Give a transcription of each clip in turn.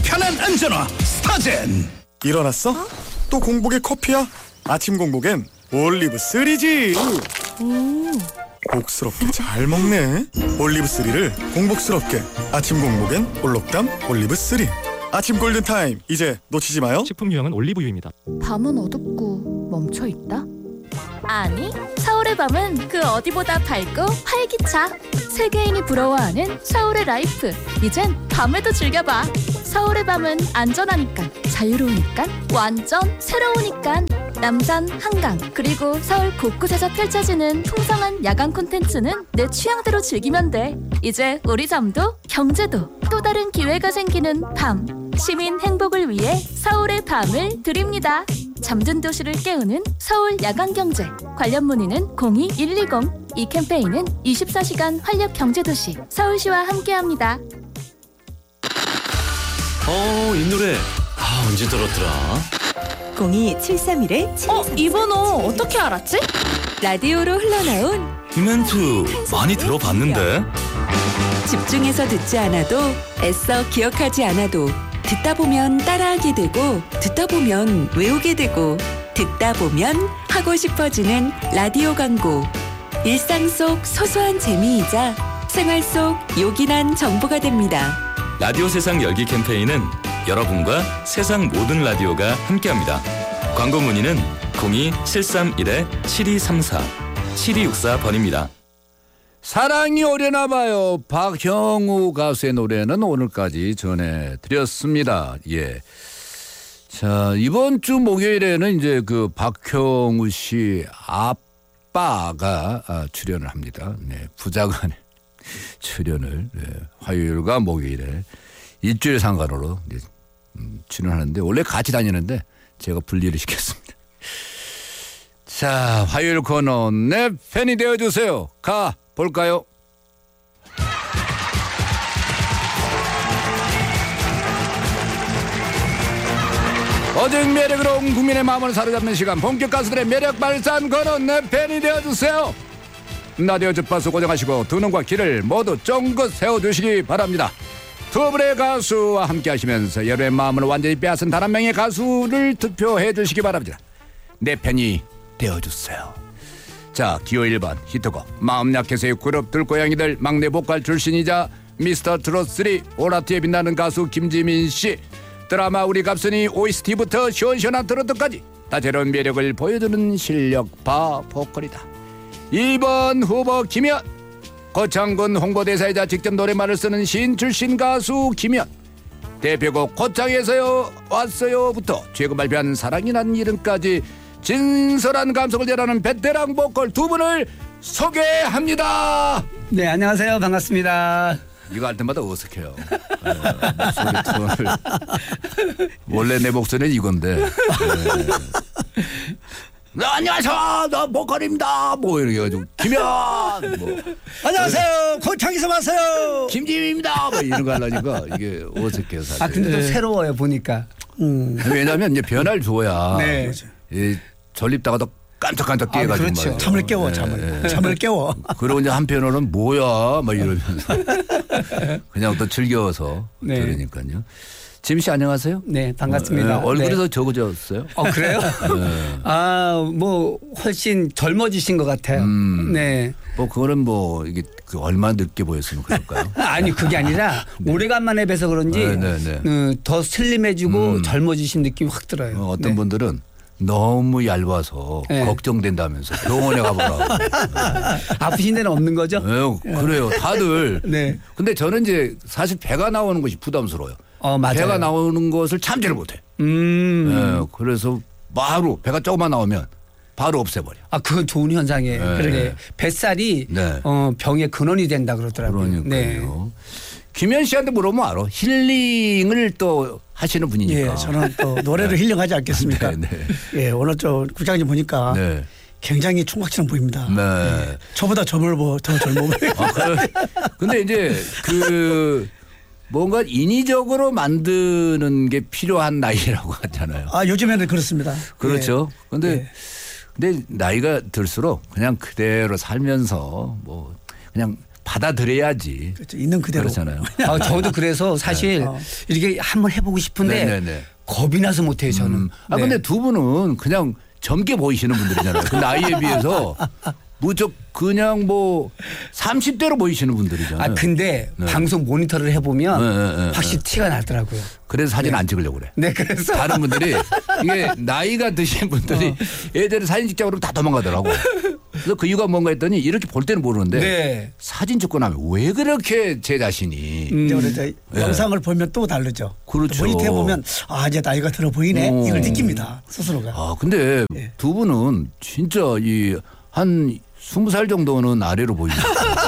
편한 안전화 스타젠. 일어났어? 또 공복에 커피야? 아침 공복엔 올리브3지. 복스럽게 잘 먹네. 올리브3를 공복스럽게. 아침 공복엔 올록담 올리브3. 아침 골든타임 이제 놓치지 마요. 식품 유형은 올리브유입니다. 밤은 어둡고 멈춰있다? 아니, 서울의 밤은 그 어디보다 밝고 활기차. 세계인이 부러워하는 서울의 라이프. 이젠 밤에도 즐겨봐. 서울의 밤은 안전하니까, 자유로우니까, 완전 새로우니까. 남산, 한강, 그리고 서울 곳곳에서 펼쳐지는 풍성한 야간 콘텐츠는 내 취향대로 즐기면 돼. 이제 우리 잠도 경제도 또 다른 기회가 생기는 밤. 시민 행복을 위해 서울의 밤을 드립니다. 잠든 도시를 깨우는 서울 야간경제. 관련 문의는 02-120. 이 캠페인은 24시간 활력경제도시 서울시와 함께합니다. 이 노래 언제 들었더라? 02-731-7234. 이 번호 어떻게 알았지? 라디오로 흘러나온 이 멘트 많이 들어봤는데. 집중해서 듣지 않아도 애써 기억하지 않아도 듣다 보면 따라하게 되고 듣다 보면 외우게 되고 듣다 보면 하고 싶어지는 라디오 광고. 일상 속 소소한 재미이자 생활 속 요긴한 정보가 됩니다. 라디오 세상 열기 캠페인은 여러분과 세상 모든 라디오가 함께합니다. 광고 문의는 02-731-7234 7264번입니다. 사랑이 오려나봐요. 박형우 가수의 노래는 오늘까지 전해드렸습니다. 예. 자, 이번 주 목요일에는 이제 그 박형우 씨 아빠가 출연을 합니다. 네, 부자간의 출연을 화요일과 목요일에 일주일 상관으로 출연하는데 원래 같이 다니는데 제가 분리를 시켰습니다. 자, 화요일 코너 내 팬이 되어주세요. 가 볼까요? 어진 매력으로 온 국민의 마음을 사로잡는 시간, 본격 가수들의 매력 발산 코너 내 팬이 되어주세요. 라디오 주파수 고정하시고 두 눈과 귀를 모두 쫑긋 세워주시기 바랍니다. 두 분의 가수와 함께 하시면서 여러분의 마음을 완전히 빼앗은 단 한 명의 가수를 투표해 주시기 바랍니다. 내 팬이 되어주세요. 자, 기호 1번 히트곡 마음 약해서의 그룹 들고양이들 막내 보컬 출신이자 미스터 트롯3 오라트에 빛나는 가수 김지민씨. 드라마 우리 갑순이 OST부터 시원시원한 트로트까지 다채로운 매력을 보여주는 실력파 보컬이다. 2번 후보 김연. 고창군 홍보대사이자 직접 노래말을 쓰는 시인 출신 가수 김연. 대표곡 고창에서요 왔어요부터 최근 발표한 사랑이란 이름까지 진솔한 감성을 전하는 베테랑 보컬 두 분을 소개합니다. 네, 안녕하세요. 반갑습니다. 이거 할 때마다 어색해요. 목소리 톤을. 원래 내 목소리는 이건데. 네, 안녕하세요. 나 보컬입니다. 뭐 이렇게 해가지고 김연. 뭐. 안녕하세요. 고창에서 왔어요. 김지민입니다. 뭐 이런 거 하려니까 이게 어색해요 사실. 근데 또 새로워요 보니까. 왜냐하면 이제 변화를 줘야. 네. 전립다가도 깜짝깜짝 깨가지고. 그렇죠. 말이에요. 잠을 깨워 잠을 깨워. 그리고 이제 한편으로는 뭐야 막 이러면서 그냥 또 즐겨서 네. 들으니까요. 지민 씨 안녕하세요. 네, 반갑습니다. 얼굴이 네. 더 적어졌어요. 그래요? 네. 뭐 훨씬 젊어지신 것 같아요. 네. 뭐 그거는 뭐 이게 얼마나 늦게 보였으면 그럴까요? 아니 그게 아니라 오래간만에 뵈서 그런지 더 슬림해지고 젊어지신 느낌이 확 들어요. 어떤 분들은 너무 얇아서 걱정된다면서 병원에 가보라고. 아프신 데는 없는 거죠? 네, 그래요. 다들. 네. 근데 저는 이제 사실 배가 나오는 것이 부담스러워요. 맞아요. 배가 나오는 것을 참지를 못해. 네, 그래서 바로 배가 조금만 나오면 바로 없애버려. 그건 좋은 현상이에요. 네. 그러게 뱃살이 네. 병의 근원이 된다 그러더라고요. 그러니까요. 네. 김현 씨한테 물어보면 알아. 힐링을 또 하시는 분이니까. 예, 저는 또 노래로 힐링하지 않겠습니까? 네. 예, 오늘 저 국장님 보니까 네. 굉장히 총각처럼 보입니다. 네. 네. 저보다 더 젊어 보여요. 근데 이제 뭔가 인위적으로 만드는 게 필요한 나이라고 하잖아요. 요즘에는 그렇습니다. 그렇죠. 예. 근데 나이가 들수록 그냥 그대로 살면서 뭐 그냥 받아들여야지. 그렇죠. 있는 그대로. 그렇잖아요. 저도 그래서 사실 이렇게 한번 해보고 싶은데 네네네. 겁이 나서 못해요 저는. 근데 두 분은 그냥 젊게 보이시는 분들이잖아요. 그 나이에 비해서 무척 그냥 뭐 30대로 보이시는 분들이잖아요. 근데 방송 모니터를 해보면 확실히 티가 나더라고요. 그래서 사진 안 찍으려고 그래. 네, 그래서 다른 분들이 이게 나이가 드신 분들이 예전에 사진 찍자고 그러면 다 도망가더라고. 그래서 그 이유가 뭔가 했더니 이렇게 볼 때는 모르는데 사진 찍고 나면 왜 그렇게 제 자신이 영상을 보면 또 다르죠. 그렇죠. 모니터 해보면 이제 나이가 들어 보이네. 이걸 느낍니다. 스스로가. 근데 두 분은 진짜 한 20살 정도는 아래로 보입니다.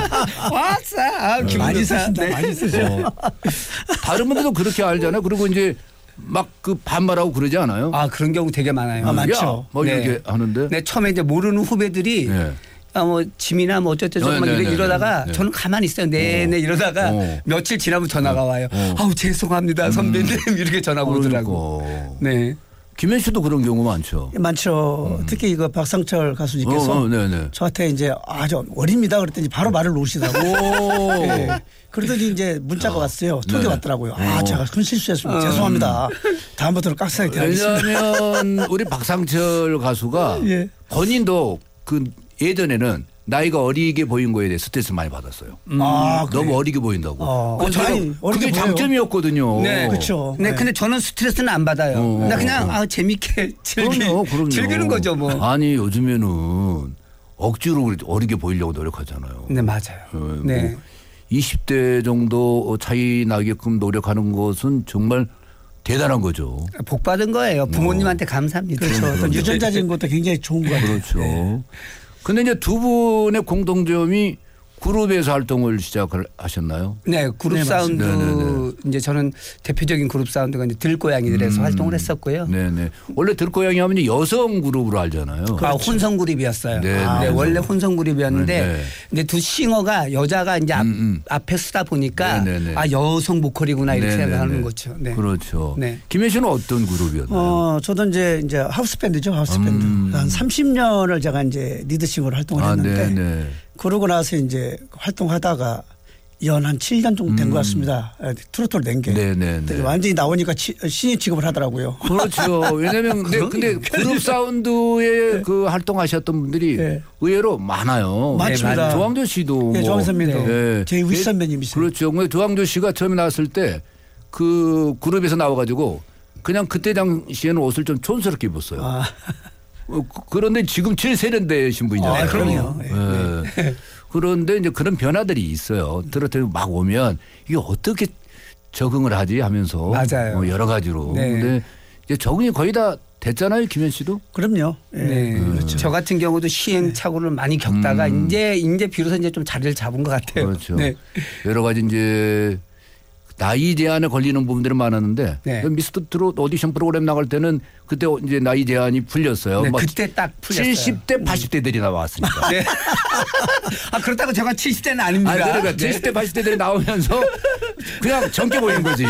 왔어. 많이 쓰신다. 많이 쓰죠. 다른 분들도 그렇게 알잖아요. 그리고 이제 막 그 반말하고 그러지 않아요? 그런 경우 되게 많아요. 많죠. 뭐 이렇게 하는데. 네, 처음에 이제 모르는 후배들이 뭐 짐이나 뭐 어쩌저쩌고 이러다가 저는 가만히 있어요. 네네 이러다가 며칠 지나면 전화가 와요. 아우 죄송합니다 선배님 이렇게 전화가 오더라고. 네. 김현 씨도 그런 경우 많죠. 많죠. 특히 이거 박상철 가수님께서 저한테 이제 아주 어립니다 그랬더니 바로 말을 놓으시더라고. 네. 그러더니 이제 문자가 왔어요. 톡이 왔더라고요. 제가 큰 실수했습니다. 죄송합니다. 다음부터는 깍싸게 하겠습니다. 왜냐하면 우리 박상철 가수가 본인도 그 예전에는 나이가 어리게 보인 거에 대해 스트레스 많이 받았어요. 너무 어리게 보인다고. 그게 장점이었거든요. 네, 그렇죠. 네, 근데 저는 스트레스는 안 받아요. 나 그냥 재밌게 즐기는 거죠, 뭐. 아니 요즘에는 억지로 어리게 보이려고 노력하잖아요. 네, 맞아요. 네. 20대 정도 차이 나게끔 노력하는 것은 정말 대단한 거죠. 복 받은 거예요. 부모님한테 감사합니다. 그렇죠. 유전자적인 것도 굉장히 좋은 거 같아요. 그렇죠. 근데 이제 두 분의 공통점이 그룹에서 활동을 시작을 하셨나요? 네, 그룹 사운드 이제 저는 대표적인 그룹 사운드가 이제 들고양이들에서 활동을 했었고요. 네네. 원래 들고양이 하면 여성 그룹으로 알잖아요. 혼성 그룹이었어요. 네, 원래 혼성 그룹이었는데 이제 두 싱어가 여자가 이제 앞에 쓰다 보니까 여성 보컬이구나 이렇게 생각하는 거죠. 네. 그렇죠. 김현 씨는 어떤 그룹이었나요? 저도 이제 하우스 밴드죠, 하우스 밴드. 한 30년을 제가 이제 리드싱으로 활동을 했는데. 그러고 나서 이제 활동하다가 한 7년 정도 된 것 같습니다. 트로트를 낸 게. 완전히 나오니까 신인 취급을 하더라고요. 그렇죠. 왜냐면 근데 그룹 사운드에 그 활동하셨던 분들이 의외로 많아요. 많습니다. 조항조 씨도. 조항조 선배도. 제 윗 선배님이세요. 그렇죠. 근데 조항조 씨가 처음에 나왔을 때 그 그룹에서 나와가지고 그냥 그때 당시에는 옷을 좀 촌스럽게 입었어요. 그런데 지금 제일 세련되신 분이잖아요. 그럼요. 그런데 이제 그런 변화들이 있어요. 트로트에 막 오면 이게 어떻게 적응을 하지 하면서 맞아요. 여러 가지로. 근데 이제 적응이 거의 다 됐잖아요, 김현 씨도. 그럼요. 그렇죠. 저 같은 경우도 시행착오를 많이 겪다가 이제 비로소 이제 좀 자리를 잡은 것 같아요. 그렇죠. 여러 가지 이제 나이 제한에 걸리는 부분들은 많았는데 미스터 트롯 오디션 프로그램 나갈 때는 그때 이제 나이 제한이 풀렸어요. 그때 딱 풀렸어요. 70대 80대들이 나왔으니까. 그렇다고 제가 70대는 아닙니다. 그러니까 70대 80대들이 나오면서 그냥 젊게 보이는 거지.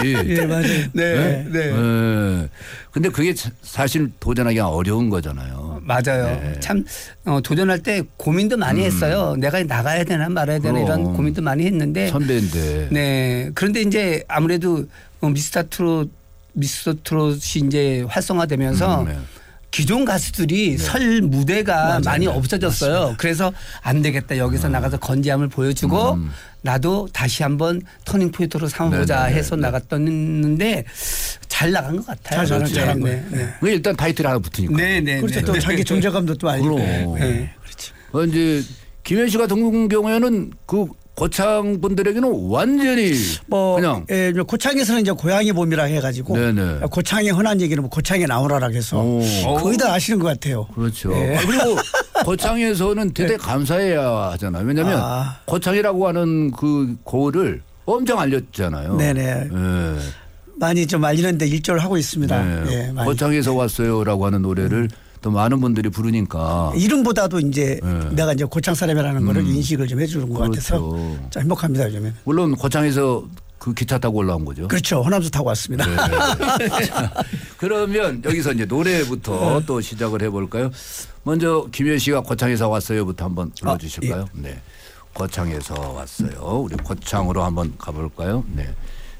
맞아요. 근데 그게 사실 도전하기가 어려운 거잖아요. 맞아요. 참 도전할 때 고민도 많이 했어요. 내가 나가야 되나 말아야 되나 이런 고민도 많이 했는데. 선배인데. 네. 그런데 이제 아무래도 미스터 트롯이 이제 활성화되면서 기존 가수들이 설 무대가 많이 없어졌어요. 맞습니다. 그래서 안 되겠다. 여기서 나가서 건재함을 보여주고 나도 다시 한번 터닝 포인트로 삼아보자 해서 나갔었는데 잘 나간 것 같아요. 잘한 거예요. 일단 타이틀 하나 붙으니까. 그렇죠. 또 자기 존재감도 또 알고. 그렇죠. 이제 김현 씨 같은 경우에는 그 고창 분들에게는 완전히 그냥 고창에서는 이제 고향의 봄이라 해가지고 고창의 흔한 얘기는 고창에 나오라라 해서 거의 다 아시는 것 같아요. 그렇죠. 그리고 고창에서는 대대 감사해야 하잖아요. 왜냐하면 고창이라고 하는 그 고를 엄청 알렸잖아요. 많이 좀 알리는데 일조를 하고 있습니다. 고창에서 왔어요라고 하는 노래를 또 많은 분들이 부르니까 이름보다도 이제 내가 이제 고창 사람이라는 거를 인식을 좀 해주는 것 같아서 좀 행복합니다 요즘에. 물론 고창에서 그 기차 타고 올라온 거죠. 그렇죠. 호남에서 타고 왔습니다. 자, 그러면 여기서 이제 노래부터 또 시작을 해볼까요? 먼저 김현 씨가 고창에서 왔어요부터 한번 불러주실까요? 고창에서 왔어요. 우리 고창으로 한번 가볼까요? 네.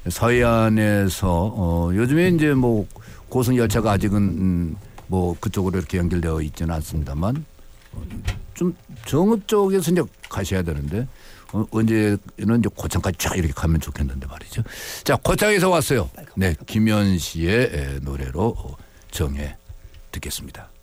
서해안에서 요즘에 이제 뭐 고속 열차가 아직은 뭐 그쪽으로 이렇게 연결되어 있지는 않습니다만 좀 정읍 쪽에서 이제 가셔야 되는데 언제는 이제 고창까지 쫙 이렇게 가면 좋겠는데 말이죠. 자, 고창에서 왔어요. 네, 김현 씨의 노래로 정해 듣겠습니다.